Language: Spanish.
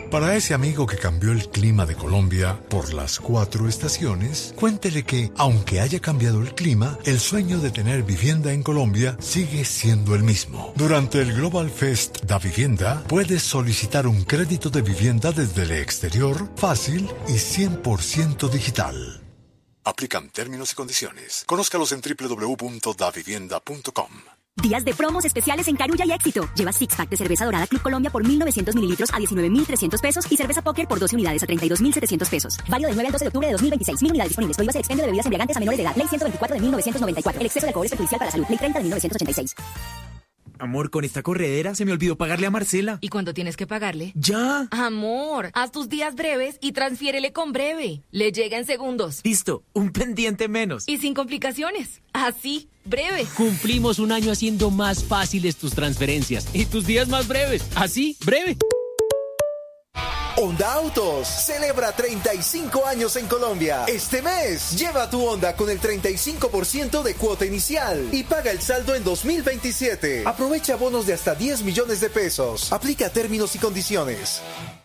Para ese amigo que cambió el clima de Colombia por las 4 estaciones, cuéntele que, aunque haya cambiado el clima, el sueño de tener vivienda en Colombia sigue siendo el mismo. Durante el Global Fest Da Vivienda, puedes solicitar un crédito de vivienda desde el exterior, fácil y 100% digital. Aplican términos y condiciones. Conózcalos en www.davivienda.com. Días de promos especiales en Carulla y Éxito. Lleva six pack de cerveza dorada Club Colombia por 1.900 mililitros a 19.300 pesos y cerveza Póker por 12 unidades a 32.700 pesos. Válido del 9 al 12 de octubre de 2026. 1.000 unidades disponibles. Prohíbas el expendio de bebidas embriagantes a menores de edad. Ley 124 de 1994. El exceso de alcohol es perjudicial para la salud. Ley 30 de 1986. Amor, con esta corredera se me olvidó pagarle a Marcela. ¿Y cuándo tienes que pagarle? ¡Ya! Amor, haz tus días breves y transfiérele con Breve. Le llega en segundos. Listo, un pendiente menos. Y sin complicaciones. Así, Breve. Cumplimos un año haciendo más fáciles tus transferencias y tus días más breves. Así, Breve. Honda Autos celebra 35 años en Colombia. Este mes, lleva tu Honda con el 35% de cuota inicial y paga el saldo en 2027. Aprovecha bonos de hasta 10 millones de pesos. Aplica términos y condiciones.